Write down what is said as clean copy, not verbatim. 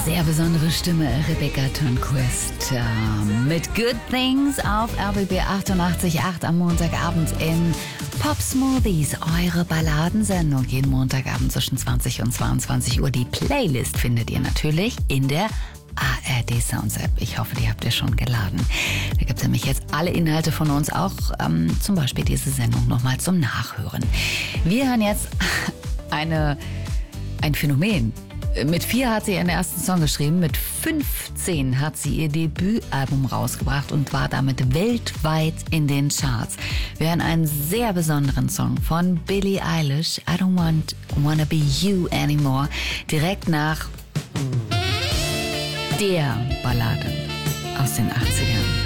Sehr besondere Stimme, Rebecca Turnquist mit Good Things auf RBB 88.8 am Montagabend in Pop Smoothies, eure Balladensendung. Jeden Montagabend zwischen 20 und 22 Uhr. Die Playlist findet ihr natürlich in der ARD Sounds App. Ich hoffe, die habt ihr schon geladen. Da gibt es nämlich jetzt alle Inhalte von uns, auch zum Beispiel diese Sendung nochmal zum Nachhören. Wir hören jetzt ein Phänomen. Mit 4 hat sie ihren ersten Song geschrieben, mit 15 hat sie ihr Debütalbum rausgebracht und war damit weltweit in den Charts. Wir hören einen sehr besonderen Song von Billie Eilish, I Don't Wanna Be You Anymore, direkt nach der Ballade aus den 80ern.